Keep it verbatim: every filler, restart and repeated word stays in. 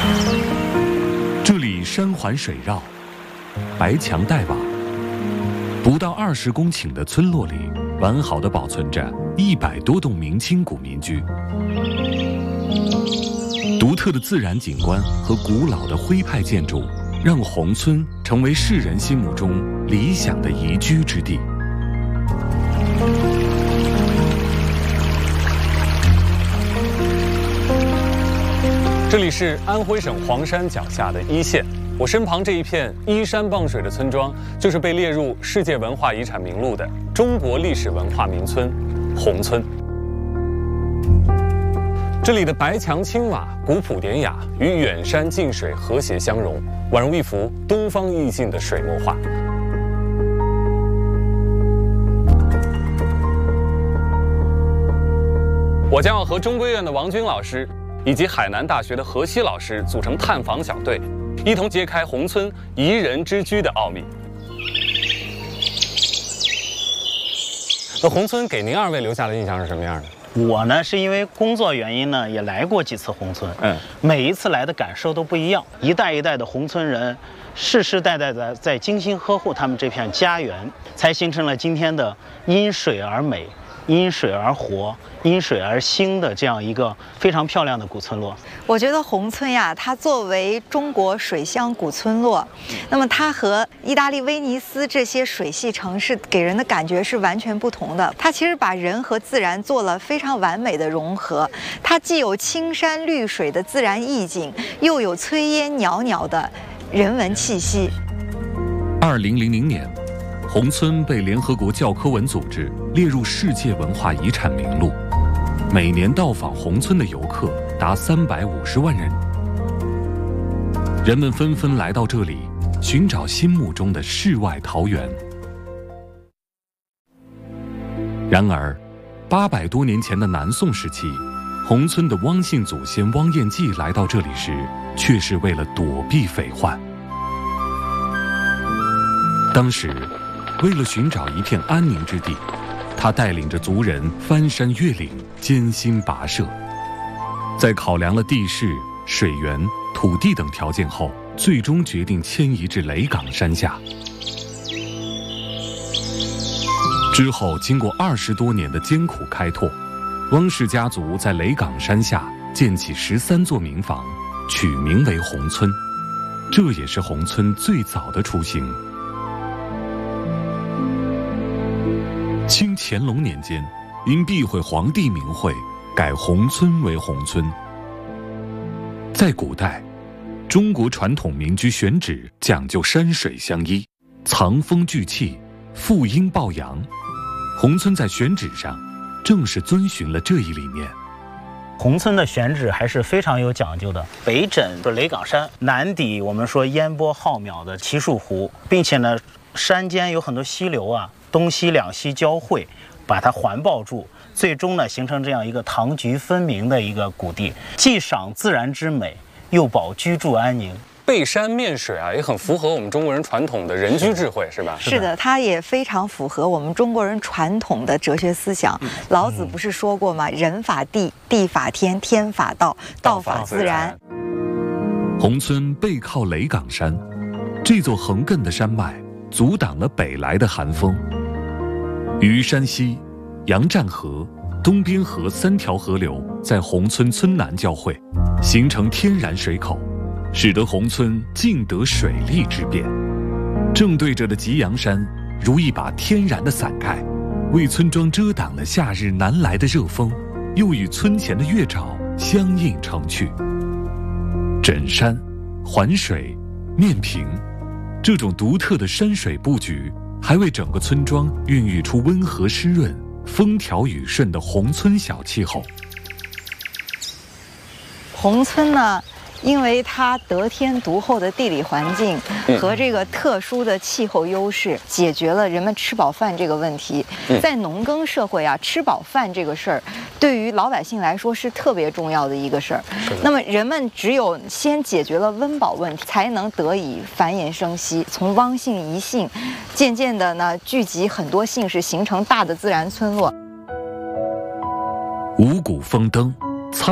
这里山环水绕，白墙黛瓦，不到二十公顷的村落里，完好的保存着一百多栋明清古民居。独特的自然景观和古老的徽派建筑，让宏村成为世人心目中理想的宜居之地。 这里是安徽省黄山脚下的一线，我身旁这一片依山傍水的村庄，就是被列入世界文化遗产名录的中国历史文化名村宏村。这里的白墙青瓦、古朴典雅，与远山近水和谐相融，宛如一幅东方意境的水墨画。我将要和中规院的王军老师以及海南大学的何西老师组成探访小队，一同揭开宏村宜人之居的奥秘。那宏村给您二位留下的印象是什么样的？ 我呢，是因为工作原因呢，也来过几次宏村。嗯，每一次来的感受都不一样。一代一代的宏村人，世世代代的在精心呵护他们这片家园，才形成了今天的因水而美、因水而活、因水而兴的这样一个非常漂亮的古村落。 我觉得宏村呀，它作为中国水乡古村落，那么它和意大利威尼斯这些水系城市给人的感觉是完全不同的。它其实把人和自然做了非常完美的融合，它既有青山绿水的自然意境，又有炊烟袅袅的人文气息。 二零零零年，宏村被联合国教科文组织列入世界文化遗产名录，每年到访宏村的游客达三百五十万人。人们纷纷来到这里，寻找心目中的世外桃源。然而，八百多年前的南宋时期，宏村的汪姓祖先汪彦济来到这里时，却是为了躲避匪患。当时，为了寻找一片安宁之地，他带领着族人翻山越岭，艰辛跋涉。在考量了地势、水源、土地等条件后，最终决定迁移至雷岗山下。之后，经过二十多年的艰苦开拓，汪氏家族在雷岗山下建起十三座民房，取名为宏村。这也是宏村最早的雏形。清乾隆年间，因避讳皇帝名讳，改宏村为宏村。在古代，中国传统民居选址讲究山水相依，藏风聚气，负阴抱阳。宏村在选址上正是遵循了这一理念。 宏村的选址还是非常有讲究的，北枕的雷岗山，南抵我们说烟波浩渺的奇树湖，并且呢，山间有很多溪流啊，东西两溪交汇，把它环抱住，最终呢形成这样一个堂局分明的一个谷地，既赏自然之美，又保居住安宁。 背山面水啊，也很符合我们中国人传统的人居智慧，是吧？ 是的，它也非常符合我们中国人传统的哲学思想。嗯、老子不是说过吗？人法地，地法天，天法道，道法自然。 宏村背靠雷岗山，这座横亘的山脉阻挡了北来的寒风。虞山溪、杨占河、东边河三条河流在宏村村南交汇，形成天然水口，使得宏村尽得水利之便。正对着的吉阳山如一把天然的伞盖，为村庄遮挡了夏日南来的热风，又与村前的月沼相映成趣。枕山、环水、面平，这种独特的山水布局，还为整个村庄孕育出温和湿润、风调雨顺的宏村小气候。 宏村呢，因为它得天独厚的地理环境和这个特殊的气候优势，解决了人们吃饱饭这个问题。在农耕社会啊，吃饱饭这个事儿，对于老百姓来说是特别重要的一个事儿。那么人们只有先解决了温饱问题，才能得以繁衍生息。从汪姓一姓，渐渐的呢，聚集很多姓氏，形成大的自然村落。 五谷丰登，